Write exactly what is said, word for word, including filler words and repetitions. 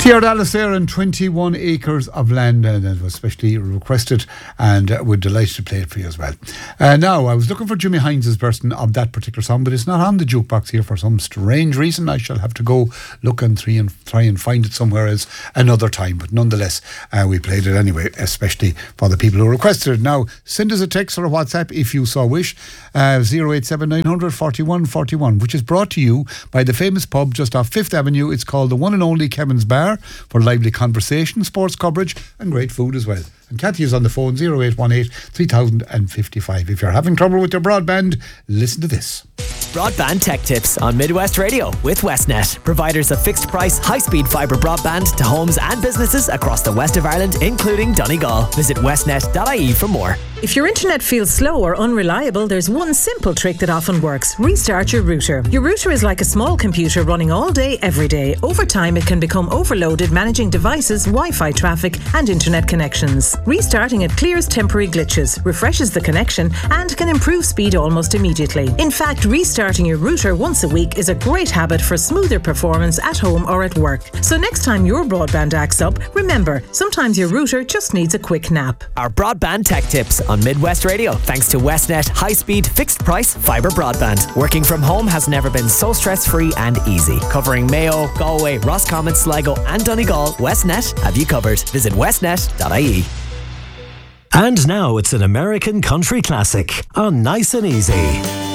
Tierra Dallas there and twenty-one acres of land, and it was specially requested, and uh, we're delighted to play it for you as well. Uh, now, I was looking for Jimmy Hines' version of that particular song, but it's not on the jukebox here for some strange reason. I shall have to go look and try and, try and find it somewhere else another time, but nonetheless, uh, we played it anyway, especially for the people who requested it. Now, send us a text or a WhatsApp if you so wish, uh, zero eight seven nine hundred forty-one forty-one, which is brought to you by the famous pub just off Fifth Avenue. It's called the one and only Kevin's Bar, for lively conversation, sports coverage and great food as well. And Kathy is on the phone, zero eight one eight three thousand fifty-five. If you're having trouble with your broadband, listen to this. Broadband Tech Tips on Midwest Radio with Westnet, providers of fixed price, high-speed fibre broadband to homes and businesses across the west of Ireland, including Donegal. Visit westnet dot I E for more. If your internet feels slow or unreliable, there's one simple trick that often works. Restart your router. Your router is like a small computer running all day, every day. Over time, it can become overloaded managing devices, Wi-Fi traffic and internet connections. Restarting it clears temporary glitches, refreshes the connection and can improve speed almost immediately. In fact, restarting your router once a week is a great habit for smoother performance at home or at work. So next time your broadband acts up, remember, sometimes your router just needs a quick nap. Our Broadband Tech Tips on Midwest Radio, thanks to Westnet high-speed, fixed-price fibre broadband. Working from home has never been so stress-free and easy. Covering Mayo, Galway, Roscommon, Sligo and Donegal, Westnet have you covered. Visit westnet dot I E. And now it's an American country classic on Nice and Easy.